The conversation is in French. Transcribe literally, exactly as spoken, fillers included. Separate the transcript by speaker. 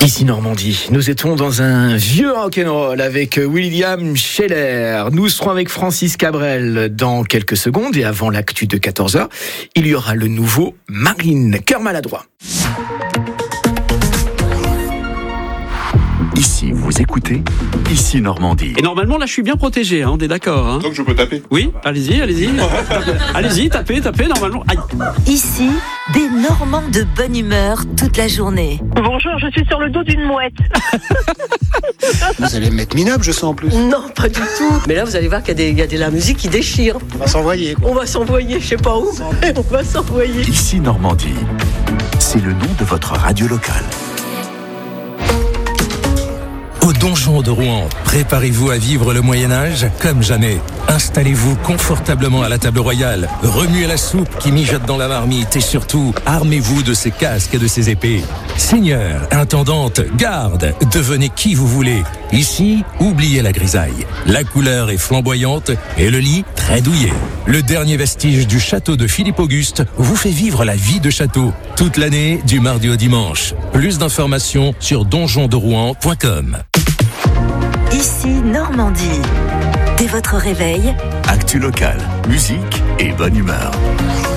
Speaker 1: Ici Normandie, nous étions dans un vieux rock'n'roll avec William Scheller. Nous serons avec Francis Cabrel dans quelques secondes et avant l'actu de quatorze heures, il y aura le nouveau Marine, cœur maladroit.
Speaker 2: Ici, vous écoutez Ici Normandie.
Speaker 3: Et normalement, là, je suis bien protégé, hein, on est d'accord. Hein.
Speaker 4: Donc je peux taper.
Speaker 3: Oui, allez-y, allez-y. allez-y, tapez, tapez, normalement. Aïe.
Speaker 5: Ici, des Normands de bonne humeur toute la journée.
Speaker 6: Bonjour, je suis sur le dos d'une mouette.
Speaker 7: Vous allez me mettre minable, je sens en plus.
Speaker 8: Non, pas du tout. Mais là, vous allez voir qu'il y a, des, il y a de la musique qui déchire.
Speaker 7: On va s'envoyer.
Speaker 8: On va s'envoyer, je sais pas où, on va s'envoyer.
Speaker 2: Ici Normandie, c'est le nom de votre radio locale.
Speaker 9: Au donjon de Rouen, préparez-vous à vivre le Moyen-Âge comme jamais. Installez-vous confortablement à la table royale, remuez la soupe qui mijote dans la marmite et surtout, armez-vous de ces casques et de ces épées. Seigneur, intendante, garde, devenez qui vous voulez. Ici, oubliez la grisaille. La couleur est flamboyante et le lit très douillet. Le dernier vestige du château de Philippe Auguste vous fait vivre la vie de château. Toute l'année, du mardi au dimanche. Plus d'informations sur donjon de rouen point com.
Speaker 5: Ici Normandie. Dès votre réveil,
Speaker 2: Actu locale, musique et bonne humeur.